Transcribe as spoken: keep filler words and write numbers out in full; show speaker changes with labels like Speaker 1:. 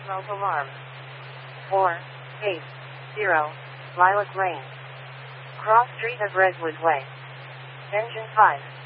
Speaker 1: smoke alarm. four eight zero Lilac Lane. Cross Street of Redwood Way. Engine five.